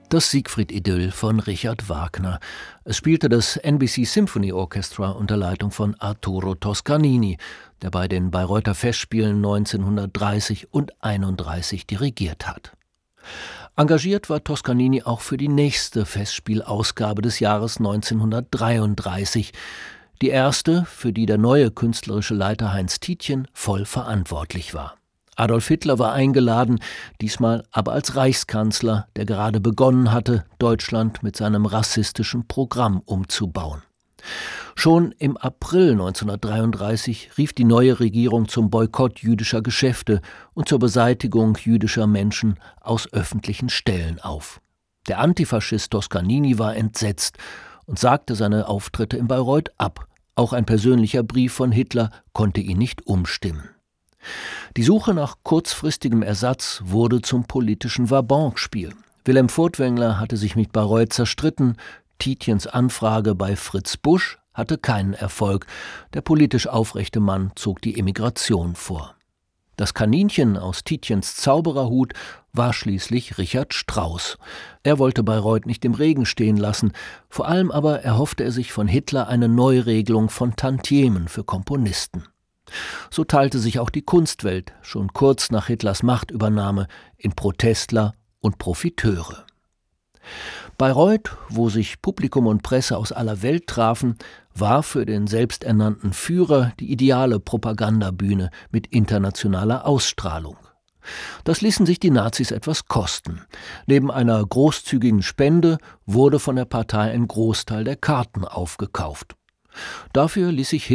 Das Siegfried-Idyll von Richard Wagner. Es spielte das NBC Symphony Orchestra unter Leitung von Arturo Toscanini, der bei den Bayreuther Festspielen 1930 und 1931 dirigiert hat. Engagiert war Toscanini auch für die nächste Festspielausgabe des Jahres 1933, die erste, für die der neue künstlerische Leiter Heinz Tietjen voll verantwortlich war. Adolf Hitler war eingeladen, diesmal aber als Reichskanzler, der gerade begonnen hatte, Deutschland mit seinem rassistischen Programm umzubauen. Schon im April 1933 rief die neue Regierung zum Boykott jüdischer Geschäfte und zur Beseitigung jüdischer Menschen aus öffentlichen Stellen auf. Der Antifaschist Toscanini war entsetzt und sagte seine Auftritte in Bayreuth ab. Auch ein persönlicher Brief von Hitler konnte ihn nicht umstimmen. Die Suche nach kurzfristigem Ersatz wurde zum politischen Vabanque-Spiel. Wilhelm Furtwängler hatte sich mit Bayreuth zerstritten, Tietjens Anfrage bei Fritz Busch hatte keinen Erfolg, der politisch aufrechte Mann zog die Emigration vor. Das Kaninchen aus Tietjens Zaubererhut war schließlich Richard Strauss. Er wollte Bayreuth nicht im Regen stehen lassen, vor allem aber erhoffte er sich von Hitler eine Neuregelung von Tantiemen für Komponisten. So teilte sich auch die Kunstwelt schon kurz nach Hitlers Machtübernahme in Protestler und Profiteure. Bayreuth, wo sich Publikum und Presse aus aller Welt trafen, war für den selbsternannten Führer die ideale Propagandabühne mit internationaler Ausstrahlung. Das ließen sich die Nazis etwas kosten. Neben einer großzügigen Spende wurde von der Partei ein Großteil der Karten aufgekauft. Dafür ließ sich